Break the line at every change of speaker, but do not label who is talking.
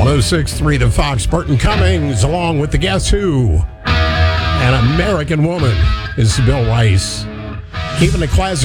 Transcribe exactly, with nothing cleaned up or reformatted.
oh six point three The Fox, Burton Cummings, along with the Guess Who. An American Woman is Bill Rice. Keeping the class